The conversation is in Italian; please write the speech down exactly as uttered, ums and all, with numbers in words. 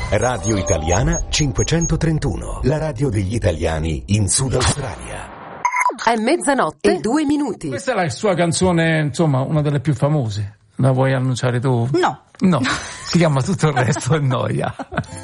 Radio Italiana cinquecentotrentuno, la radio degli italiani in Sud Australia. È mezzanotte e due minuti. Questa è la sua canzone, insomma, una delle più famose. La vuoi annunciare tu? No. No, si chiama Tutto il resto è noia.